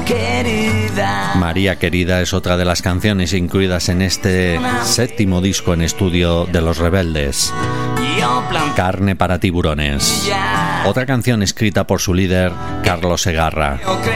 María Querida es otra de las canciones incluidas en este séptimo disco en estudio de Los Rebeldes. Carne para tiburones. Otra canción escrita por su líder, Carlos Segarra.